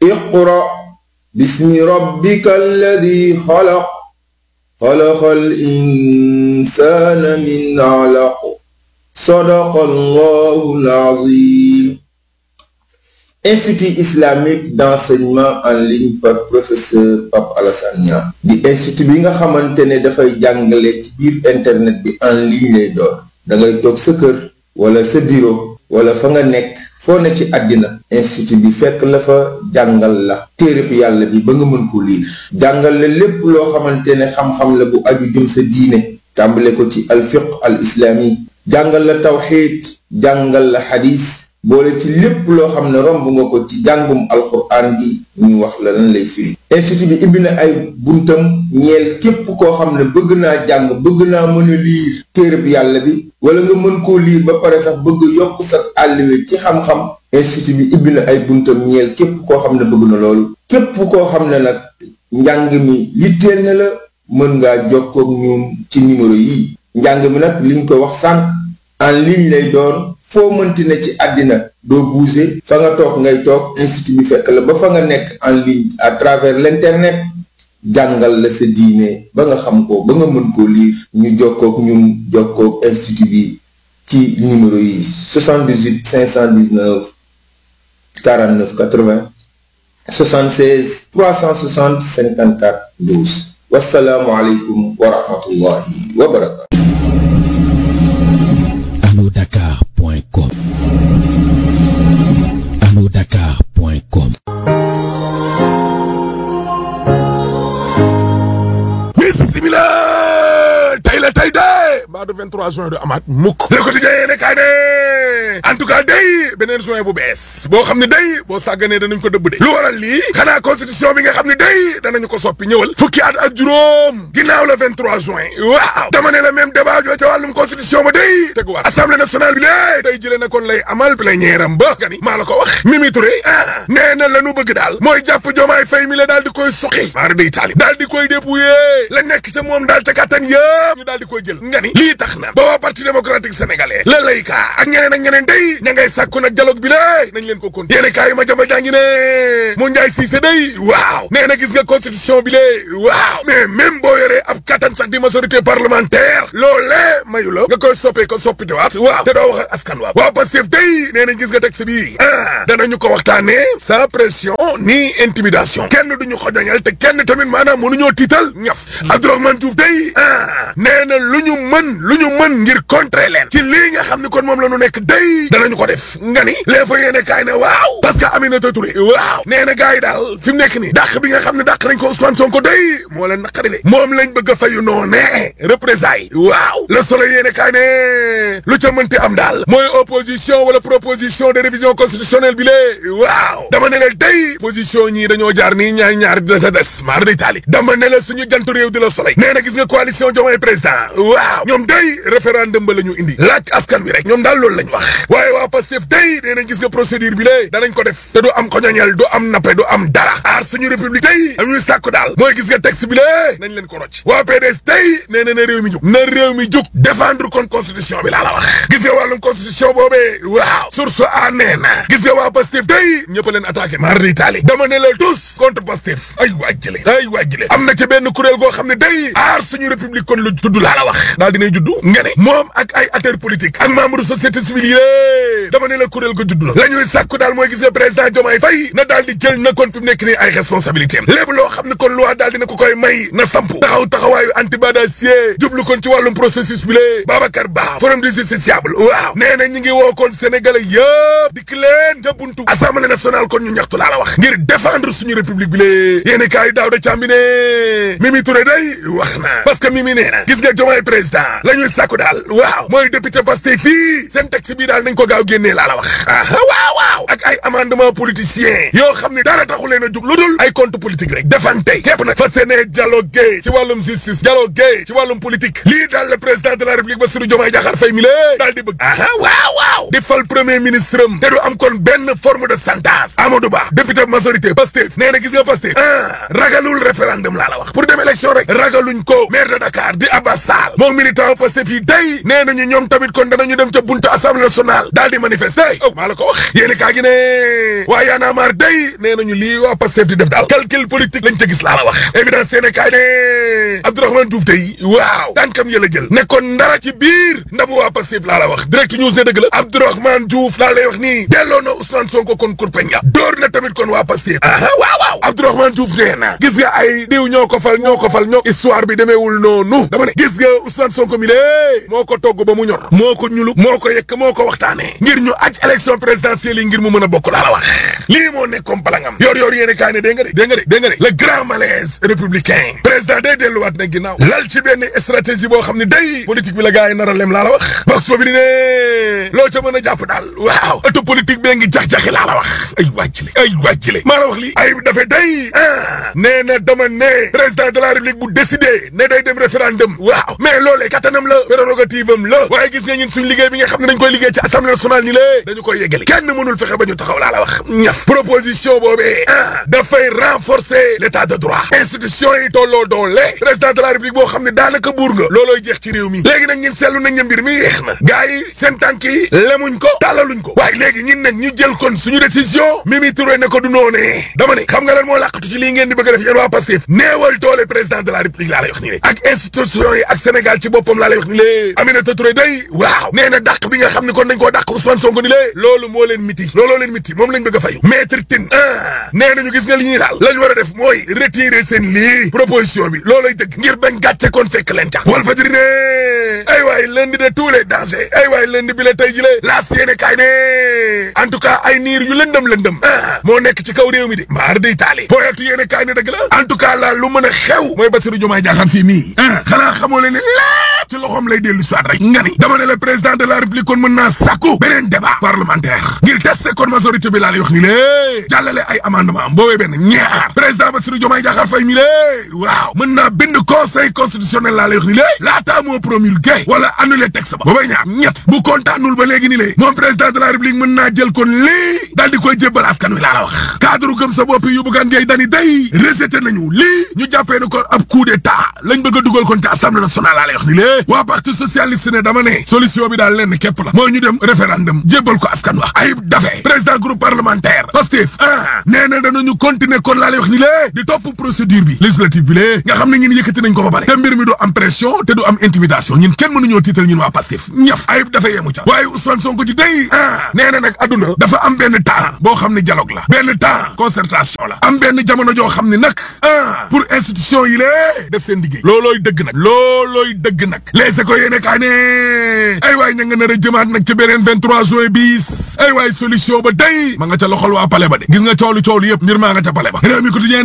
iqra bismi rabbika alladi xalaq xalaqal insaana min alaq sadaqallahul azim. Institut islamique d'enseignement en ligne par professeur Pape Alassane Niang di institut bi nga xamante ne dafay jàngale ci biir internet bi en ligne lay doon da ngay toog sa kër wala sa bureau wala fa nga nekk foo ne ci àddina institut bi fekk la fa jàngal la téereb yàlla bi ba nga mën ko liir jàngal la lépp loo xamante ne xam-xam la bu aju jëm sa diine tàmbale ko ci alfiq al islami jàngal la tawxiid jàngal la xadis boole ci lépp loo xam ne romb nga ko ci jàngum alxuraan bi ñu wax la lan lay firi. institut bi ibbi na ay buntam ñeel képp koo xam ne bëgg naa jàng bëgg naa mën a liir téereb yàlla bi wala nga mën koo liir ba pare sax bëgg yokk sa àlliwe ci xam-xam institut bi ibbi na ay buntam ñeel képp koo xam ne bëgg na loolu képp koo xam ne nag njàng mi yitteel na la mën ngaa jokkoo ak ñoom ci numéro yi njàng mi nag liñ ko wax sànq en ligne lay doon foo mënti ne ci àddina doo bouger fa nga toog ngay toog institut bi fekk la ba fa nga nekk en ligne à travers l'internet jàngal la sa diine ba nga xam ko ba nga mën koo lire ñu jokkook ñun jokkook institut bi ci numéro yi 78 519 49 80 76 360 54 12 wasalaamualeykum wa rahmatullahi wa barakatu. Dakar.com Dakar.com. Bismillah tey la tey de mbaa du 23 juin du amaat mukk Le Quotidien yéene kaay ne en tout cas day beneen juin bu bees boo xam ne day boo sàgganee danañ ko dëbb de lu waral lii xanaa constitution bi nga xam ne day danañu ko soppi ñëwal fukki at ak juróom ginnaaw le 23 juin waaw dama ne la même débat jo ca wàllum constitution ba day teguwaat assemblée nationale bi lée tey jëlee na kon lay amal plénière am ba nga ni maa la ko wax Mimi Touré nee na la nu bëgg daal mooy jàpp Diomaye Faye mi la daal di koy suqi maara day taalib daal di koy dépouiller la nekk ca moom daal ca kàttan yëpp ñu daal di koy jël nga ni lii tax na ba waa parti démocratique sénégalais la layka ak ñeneen day ña ngay sàkku nag dialogue bi lée nañ leen ko kon yéene kaay ma jamba jàngi ne mu Njaay Siise day waaw nee na gis nga constitution bi lée waaw mais même boo yoree ab kattan sax di majorité parlementaire loolee mayu la nga koy soppee ko soppitewaat waaw te doo wax ak askan waa Pastef day nee na gis nga texte bi danañu ko waxtaanee sans pression ni intimidation kenn duñu xojoñal te kenn tamit maanaam mënuñoo tiital ñaf Abdourahmane Diouf day nee na lu ñu mën ngir contrer leen ci lii nga xam ni kon moom la ñu nekk day danañu ko def nga ni leen fa yéene kaay ne waaw parce que Aminata Touré waaw nee na gars yi daal fi mu nekk nii dàq bi nga xam ne dàq nañ ko Ousmane Sonko day moo leen naqari de moom lañ bëgg a fayu noone représailles waaw Le Soleil yéene kaay ne lu ca mënti am daal mooy opposition wala proposition de révision constitutionnelle bi lee waaw dama ne la day position ñii dañoo jaar nii ñaar dina des maar day taali dama ne la suñu jantu réew di Le Soleil nee na gis nga coalition Diomaye président waaw ñoom day référendum ba la ñu indi laaj askan wi rek ñoom daal loolu lañ wax waaye waa Pastef day nee nañ gis nga procédure bi lee danañ ko def te du am xoñoñal du am nappe du am dara aar suñu république day am ñuy sàkku daal mooy gis nga texte bi lee nañ leen ko rocc waa PDS day nee na réew mi jug défendre kon constitution bi laa la wax gis nga wàllum constitution boobee waaw source a nee na gis nga waa Pastef day ñëpp leen attaqué mar di taali dama ne la tous contre Pastef ay waajjile am na ca benn kuréel goo xam ne day aar suñu république kon lu tudd laa la wax daal dinay juddu nga ne moom ak ay acteurs politiques ak membre société civile yi dama ne la kuréel ko juddu la ñuy sàkku daal mooy gis nga président Diomaye Faye na daal di jël na kon fi mu nekk nii ay responsabilité am lépp loo xam ne kon loi daal dina ko koy may na sampu taxawaayu anti-badassier jublu kon ci wàllum processus bi lee Babacar Ba forum du justiciable waaw nee na ñi ngi woo kon sénégalais yëpp dikk leen ca buntu assemblée nationale kon ñu ñaxtu laa la wax ngir défendre suñu république bi lee yéeni kaay daaw da càmbi ne Mimi Touré day wax na parce que Mimi nee na gis nga Diomaye président la ñuy sàkku daal waaw mooy député Pastef fii seen texte bii daal nañ ko gaaw génnee laa la wax waaw ak ay amendement politicien yoo xam ne dara taxu leen a jug lu dul ay compte politique rek defante képp nag fa seenee dialogue ci wàllum justice dialogue ci wàllum politique lii daal le président de la république Bassirou Diomaye Diakhar Faye mi lée daal di bëgg waaw di fal premier ministre am te du am kon benn forme de chantage Amadou Ba député majorité Pastef nee na gis nga Pastef ragalul référendum laa la wax pour dem élection rek ragaluñ ko maire de Dakar di Abbas Sall moom militant Pastef yi day nee nañu ñoom tamit kon danañu dem ca buntu assemblée nationale nationale daal di manifester maa la ko wax yéeni kaa gi ne waa Y'en a marre day nee nañu lii waa Pastef di def daal calcul politique lañ ca gis laa la wax évidence yéeni kaa ne Abdourahmane Diouf day waaw tànkam yëla jël nekkoon ndara ci biir ndabu waa Pastef laa la wax direct news ne dëgg la Abdourahmane Diouf laa lay wax nii delloo na Ousmane Sonko kon kurpeña door na tamit kon waa Pastef waaw Abdourahmane Diouf nee na gis nga ay diw ñoo ko fal histoire bi demeewul noonu dama ne gis nga Ousmane Sonko mi lée moo ko togg ba mu ñor moo ko ñulu moo ko yekk moo ko waxtaane ngir ñu aj élection présidentielle yi ngir mu mën a bokk laa la wax lii moo nekkoon palangam yor yéene kaay ne dégg nga de le grand malaise républicain président day delluwaat na ginnaaw lal ci benn stratégie boo xam ne day politique bi la gars yi nar a lem laa la wax box boobu di ne loo ca mën a jàpp daal waaw ëttu politique bee ngi jax-jaxi laa la wax ay wàjjile maa la wax lii ay dafe day nee na dama ne président de la république bu décidé ne day dem référendum waaw mais loolee kattanam la prérogative am la waaye gis nga ñun suñ liggéey bi nga xam ne dañ koy liggéey ci assemblée nationale ni lée dañu koy yeggali kenn mënul fexe ba ñu taxaw laa la wax ñaf proposition boobee dafay renforcer l'état de droit institution yi tolloo doole président de la république boo xam ne daanaka buur nga loolooy jeex ci réew mi léegi nag ñun seetlu nañ ne mbir mi yeex na gars yi seen tànk yi lemuñ ko tàllaluñ ko waaye léegi ñun nag ñu jël kon suñu décision Mimi Touré ne ko du noonee dama ne xam nga lan moo làqatu ci lii ngeen di bëgg a def yéen waa Pastef néewal doole président de la république laa lay wax nii lée ak institution yi ak Sénégal ci boppam laa lay wax ni lée Aminata Touré day waaw nee na dàq bi nga xam ne kon dañ koo dàq Ousmane Sonko ni lée loolu moo leen miti moom lañ bëgg a fayu maître Tine nee nañu gis nga li ñuy daal lañ war a def mooy retirer seen lii proposition bi loolay dëgg ngir bañ gàcce kon fekk leen ca Walf Fadjri ne ay waay lundi de tous les dangers ay waay lundi bi la tey ji lee laas yéene kaay ne en tout cas ay niir yu lëndëm moo nekk ci kaw réew mi de maar day taali booyatu yéene kaay ne dëgg la en tout cas la lu mën a xew mooy Bassirou Diomaye Diakhar fii mii xanaa xamoo leen ne lépp ci loxoom lay dellu soit rek nga ni dama ne le président de la république kon mën naa sàkku beneen débat parlementaire ngir tester kon majorité bi laa lay wax ni lée jàllale ay amendement am boobee benn ñaar président Bassirou Diomaye Diakhar Faye mi lée waaw mën naa bind conseil constitutionnel laa lay wax ni lée laataa moo promulgué wala annuler texte ba boobay ñaar ñett bu kontaanul ba léegi ni lée moom président de la république mën naa jël kon lii daal di koy jébbal askan wi laa la wax cadre gëm sa bopp yu Bougane Gueye Dany day rejeté nañu lii ñu jàppee ne kon ab coup d'état lañ bëgg a dugal kon ci assemblée nationale laa lay wax ni lée waa parti socialiste ne dama ne solution bi daal lenn képp la mooy ñu dem référendum jébbal ko askan wa Ayib Daffé président groupe parlementaire Pastef nee na danañu continuer kon laa lay wax ni lée di topp procédure bi législative bi lée nga xam ne ñun yëkkati nañ ko ba pare te mbir mi du am pression te du am intimidation ñun kenn mënuñoo tiital ñun waa Pastef ñaf Ayib Daffé yemu ca waaye Ousmane Sonko ci day nee na nag adduna dafa am benn temps boo xam ne dialogue la benn temps concertation la am benn jamono joo xam ne nag pour institution yi lée def seen liggéey loolooy dëgg nag les ko yéene kaa ne ay waay ña nga nar a jëmaat nag ci beneen 23 juin bis ay waay solution ba day ma nga ca loxol waa palais ba de gis nga coolu yëpp mbir maa nga ca palais ba réew mi quotidien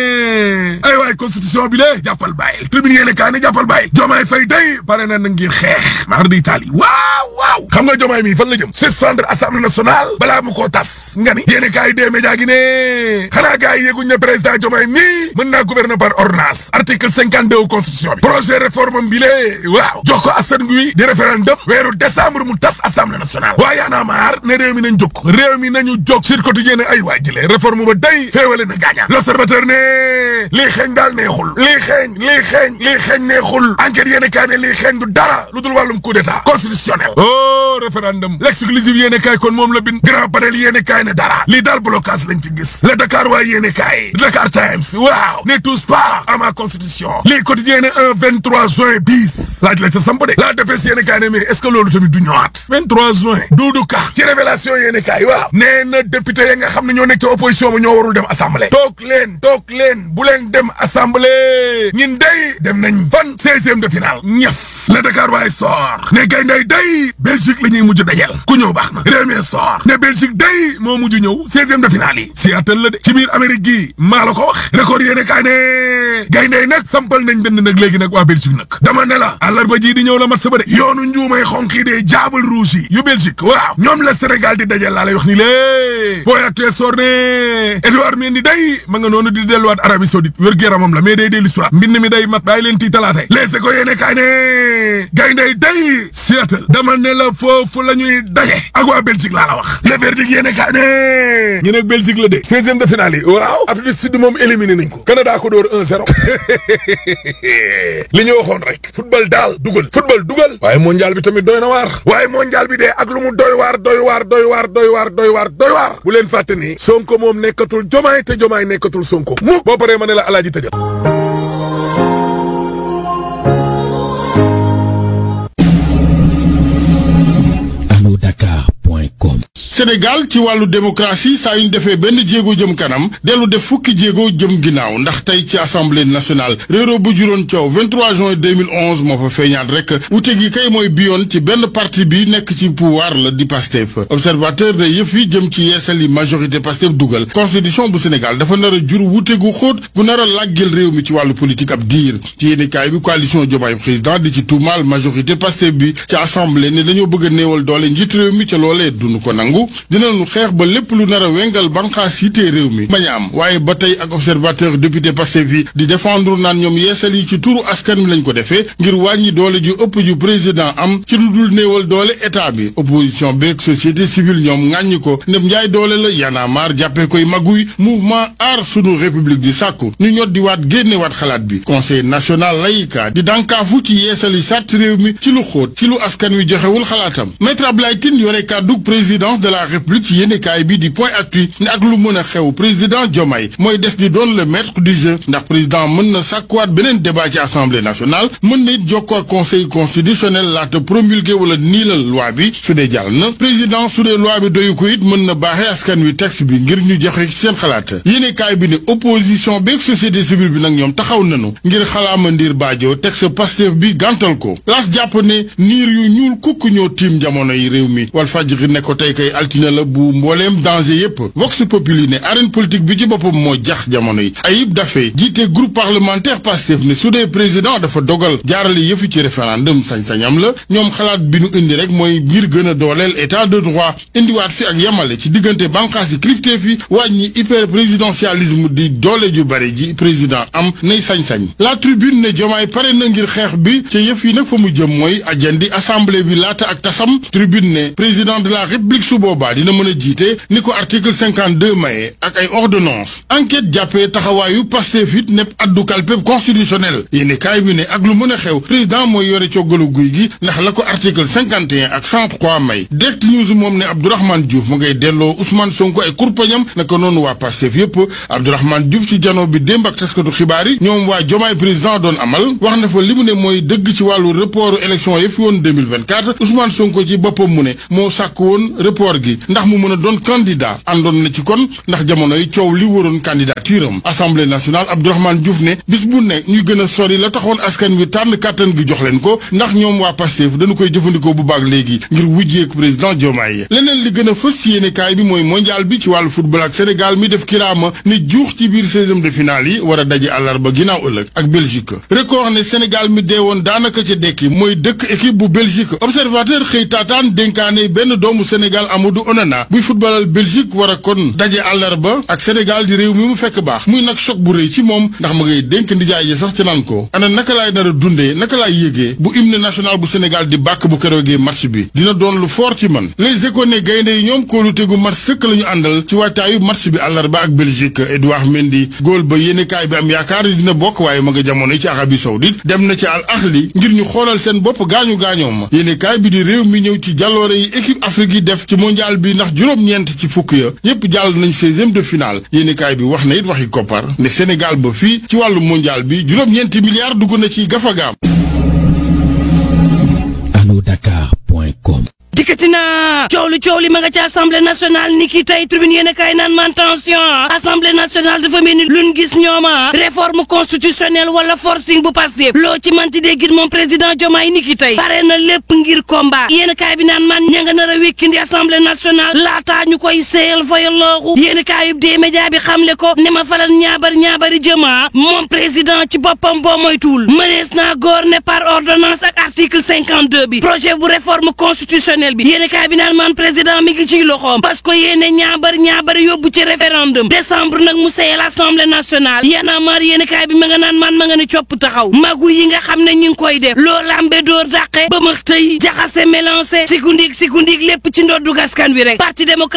ne ay waay constitution bi lée jàppal bàyyil tribune yéene kaa ne jàppal bàyyil Diomaye Faye day pare na ngir xeex maar di Italie waaw xam nga Diomaye mi fan la jëm suspendre assemblée nationale balaa mu koo tas nga ni yéene kaa yi dee média gi ne xanaa gaa yi yéeguñ ne président Diomaye mi mën naa gouverner par ordonnance article 52 constitution bi projet réforme bi lée waaw jox ko askan wi di référendum weeru décembre mu tas assemblée nationale waaye Y'en a marre ne réew mi nañu jóg Sud Quotidien ne ay waay jëlee réforme ba day féewale na gaañaan l'Observateur ne lii xeeñ daal neexul lii xeeñ neexul enquête yéene kaay ne lii xeeñ du dara lu dul wàllum coup d'état constitutionnel référendum l'exclusive yéene kaay kon moom la bind grand panel yéene kaay ne dara lii daal blocage lañ fi gis le Dakar waay yéene kaay Dakar Times waaw ne touche pas à ma constitution lii Quotidien ne 23 juin bis laaj la ca samp de la defes yéene kaay ne mais est-ce que loolu tamit du ñëwaat 23 juin Doudou Ka ci révélation yéene kaay waaw nee na député ya nga xam ne ñoo nekk ci opposition ba ñoo warul dem assemblée toog leen bu leen dem assemblée ñin day dem nañ fan 16e de finale ñaf la Dakar waaye soor ne kay nday day Belgique la ñuy mujj dajel ku ñëw baax na réew mi soor ne Belgique day moo mujj ñëw 16e de finale yi Seattle la de ci biir Amérique gi maa la ko wax record yéene kaay ne gayndey nag sampal nañ dënd nag léegi nag waa Belgique nag dama ne la àllarba ji di ñëw la mat sa ba de yoonu njuumay xonk yi de jaabal rouge yi yu Belgique waaw ñoom la Sénégal di dajel laa lay wax ni lée booy ak soor ne Edouard Mendy day ma nga noonu di delluwaat Arabie Saoudite wér-gu-yaramam la mais day dellu soit mbind mi day mat bàyyi leen tiitalaate leese ko yéene kaay ne gayndey day Seattle dama ne la foofu la ñuy daje ak waa Belgique laa la wax le verdict yéene kaay ne ñu nekk Belgique la de 16e de finale yi waaw Afrique du Sud moom éliminé nañ ko Canada ko door 1-0 li ñu waxoon rek football daal dugal waaye mondial bi tamit doy na waar waaye mondial bi de ak lu mu doy waar bu leen fàtte ni Sonko moom nekkatul Jomaay te Jomaay nekkatul Sonko mu boo paree ma ne la alaaji tëjal Dakar.com. Sénégal ci wàllu démocratie saa yu ñu defee benn jéego jëm kanam dellu def fukki jéego jëm ginnaaw ndax tey ci assemblée nationale réeroo bu juróon coow 23 juin 2011 moo fa feeñaat rek wute gi kay mooy biyoon ci benn parti bi nekk ci pouvoir la di Pastef observateur de yëf yi jëm ci yeesal yi majorité Pastef dugal constitution bu Sénégal dafa nar a jur wute gu xóot gu nar a làggeel réew mi ci wàllu politique ab diir ci yéenekaay bi coalition Diomaye président di ci tuumaal majorité Pastef bi ci assemblée ne dañoo bëgg a néewal doole njiit réew mi ca loolee duñu ko nangu dinañu xeex ba lépp lu nar a wengal banqaas yi tee réew mi bañ a am waaye ba tey ak observateur député Pastef yi di défendre naan ñoom yeesal yi ci turu askan mi lañ ko defee ngir wàññi doole ju ëpp ju président am ci lu dul néewal doole état bi opposition beeg société civile ñoom ŋàññi ko ndem njaay doole la Y'en a marre jàppee koy maguy mouvement aar sunu république di sàkku ñu ñot di waat génne waat xalaat bi conseil national laïka di dànkaafu ci yeesal yi sàrt réew mi ci lu xóot ci lu askan wi joxewul xalaatam maître Abdoulaye Tine yore kàddu présidence de la république ci yéenekaay bi di point actu ne ak lu mën a xew président Diomaye mooy des di doon le maître du jeu ndax président mën na sàkkuwaat beneen débat ci assemblée nationale mën na it jokkoo ak conseil constitutionnel laata promulgué wala niilal loi bi su dee jàll na président su dee loi bi doyu ko it mën na baaxee askan wi texte bi ngir ñu joxe seen xalaat yéenekaay bi ne opposition beeg société civile bi nag ñoom taxaw nañu ngir xalaama ndir baajo texte Pastef bi gàntal ko las jàpp ne niir yu ñuul kukk ñoo tiim jamono yi réew mi Walfadjri ne ko tey kay altine la bu mbooleem danger yépp Vox Populi ne arène politique bi ci boppam moo jax jamono yi Ayib Daffé jiite groupe parlementaire Pastef ne su dee président dafa dogal jaarale yëfi ci référendum sañ-sañam la ñoom xalaat bi nu indi rek mooy ngir gën a dooleel état de droit indiwaat fi ak yamale ci diggante bànqaas yi kilifteef yi wàññi hyper présidentialisme di doole ju bari ji président am nay sañ-sañ la tribune ne Diomaye pare na ngir xeex bi ca yëf yi nag fa mu jëm mooy ajandi assemblée bi laata ak tasam tribune ne président de la république su boobaa dina mën a jiite ni ko article 52 maye ak ay ordonnance enquête jàppee taxawaayu Pastef it nepp addu kalpeb constitutionnel yéeni kaay bi ne ak lu mën a xew président mooy yore coggalu guy gi ndax la ko article 51 ak 103 may direct news moom ne Abdourahmane Diouf ma ngay delloo Ousmane Sonko ay kurpañam naka noonu waa Pastef yépp Abdourahmane Diouf ci jano bi démb ak taskatu xibaar yi ñoom waa Diomaye président doon amal wax na fa li mu ne mooy dëgg ci wàllu report élection yi fi woon 2024 Ousmane Sonko ci boppam mu ne moo sàkk woon report gi ndax mu mën a doon candidat àndoon na ci kon ndax jamono yi coow li waroon candidature am assemblée nationale Abdourahmane Diouf ne bis bu ne ñuy gën a sori la taxoon askan wi tànn kàttan gi jox leen ko ndax ñoom waa Pastef dañu koy jëfandikoo bu baax léegi ngir wujjeeku président Diomaye leneen li gën a fës ci yéenekaay bi mooy mondial bi ci wàllu football ak Sénégal mi def kiraama ne juux ci biir 16e de finale yi war a daje àllarba ginnaaw ëllëg ak Belgique record ne Sénégal mi deewoon daanaka ca dekki mooy dëkk équipe bu Belgique observateur xëy taataan dénkaane benn doomu Sénégal Amadou Onana buy footballal Belgique war a kon daje àllarba ak Sénégal di réew mi mu fekk baax muy nag choc bu rëy ci moom ndax ma ngay dénk ndijaay ji sax ci naan ko ana naka laay nar a dundee naka laay yégee bu hymne national bu Sénégal di bàkk bu keroogee match bi dina doon lu fort ci man Les Échos ne gaynde yi ñoom kóolu tegu match sëkk la ñu àndal ci waajtaayu match bi àllarba ak Belgique Edouard Mendy góol ba yéenekaay bi am yaakaar dina bokk waaye ma nga jamono yi ci Arabie Saoudite dem na ci Al Ahli ngir ñu xoolal seen bopp gaañu gaañoom yéenekaay bi di réew mi ñëw ci jàlloore yi équipe Afrique yi def ci mondial bi ndax juróom-ñeent ci fukk ya yépp jàll nañ 16e de finale yéenekaay bi wax na it waxi koppar ne Sénégal ba fii ci wàllu mondial bi juróom-ñeenti milliards dugg na ci gafagaam. Dakar.com dikkati na coow li ma nga ci assemblée nationale ni ki tey tribune yéen a kaay naan man tension assemblée nationale dafa mel ni luñ gis ñooma réforme constitutionnelle wala forcing bu Pastef loo ci manti déggit moom président Diomaye ni ki tey pare na lépp ngir combat yéen a kaay bi naan man ña nga nar a wékkindi assemblée nationale laataa ñu koy seeyal fayal looxu yéen a kaayub des médias bi xamle ko ne ma falal ñaabari jëma moom président ci boppam boo moytuwul mënees naa gouverner par ordonnance ak article 52 bi projet bu réforme constitutionnelle bi yéene kaay bi naan man président mi ngi ciy loxoom parce que yéene ñaabar yóbbu ci référendum décembre nag mu seyal assemblée nationale yana mar yéene kaay bi ma nga naan man ma nga ne copp taxaw magu yi nga xam ne ñu ngi koy def loo lambe door dàqe ba max tëy jaxase mélangé sikundik lépp ci ndoddu gaskan wi rek parti démocratique